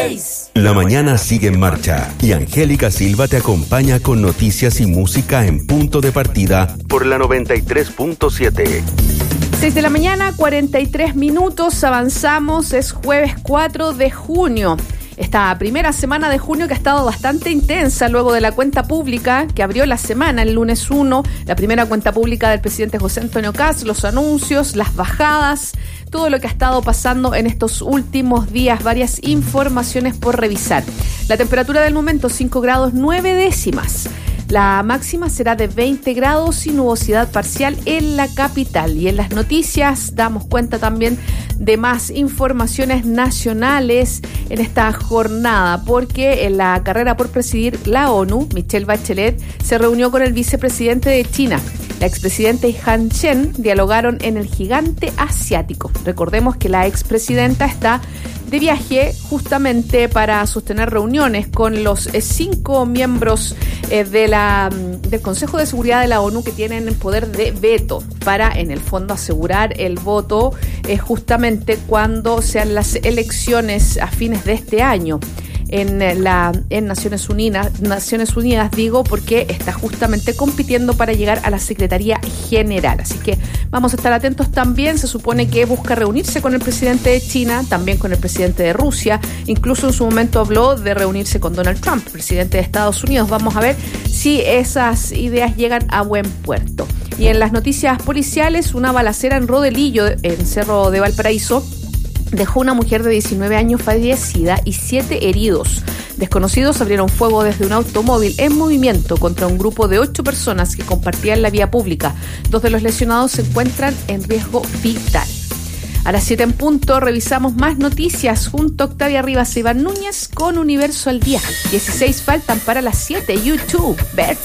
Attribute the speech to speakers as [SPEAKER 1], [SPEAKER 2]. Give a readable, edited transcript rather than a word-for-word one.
[SPEAKER 1] 6.
[SPEAKER 2] La mañana sigue en marcha y Angélica Silva te acompaña con noticias y música en punto de partida por la 93.7.
[SPEAKER 3] 6 de la mañana, 43 minutos, avanzamos, es jueves 4 de junio. Esta primera semana de junio que ha estado bastante intensa luego de la cuenta pública que abrió la semana el lunes 1, la primera cuenta pública del presidente José Antonio Kast, los anuncios, las bajadas, todo lo que ha estado pasando en estos últimos días, varias informaciones por revisar. La temperatura del momento 5 grados 9 décimas. La máxima será de 20 grados y nubosidad parcial en la capital. Y en las noticias damos cuenta también de más informaciones nacionales en esta jornada, porque en la carrera por presidir la ONU, Michelle Bachelet se reunió con el vicepresidente de China. La expresidenta y Han Zheng dialogaron en el gigante asiático. Recordemos que la expresidenta está de viaje justamente para sostener reuniones con los 5 miembros del Consejo de Seguridad de la ONU que tienen el poder de veto para, en el fondo, asegurar el voto justamente cuando sean las elecciones a fines de este año. En Naciones Unidas digo, porque está justamente compitiendo para llegar a la Secretaría General. Así que vamos a estar atentos también. Se supone que busca reunirse con el presidente de China, también con el presidente de Rusia. Incluso en su momento habló de reunirse con Donald Trump, presidente de Estados Unidos. Vamos a ver si esas ideas llegan a buen puerto. Y en las noticias policiales, una balacera en Rodelillo, en Cerro de Valparaíso, dejó una mujer de 19 años fallecida y 7 heridos. Desconocidos abrieron fuego desde un automóvil en movimiento contra un grupo de 8 personas que compartían la vía pública. 2 de los lesionados se encuentran en riesgo vital. A las 7 en punto revisamos más noticias junto a Octavia Rivas e Iván Núñez con Universo al Día. 16 faltan para las 7. YouTube.